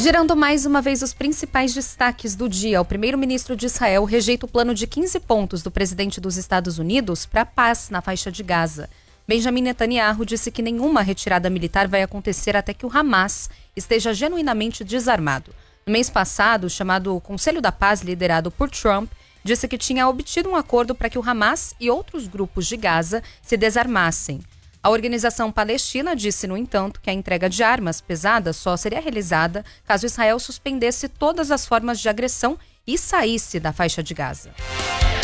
Gerando mais uma vez os principais destaques do dia, o primeiro-ministro de Israel rejeita o plano de 15 pontos do presidente dos Estados Unidos para a paz na faixa de Gaza. Benjamin Netanyahu disse que nenhuma retirada militar vai acontecer até que o Hamas esteja genuinamente desarmado. No mês passado, o chamado Conselho da Paz, liderado por Trump, disse que tinha obtido um acordo para que o Hamas e outros grupos de Gaza se desarmassem. A organização palestina disse, no entanto, que a entrega de armas pesadas só seria realizada caso Israel suspendesse todas as formas de agressão e saísse da faixa de Gaza.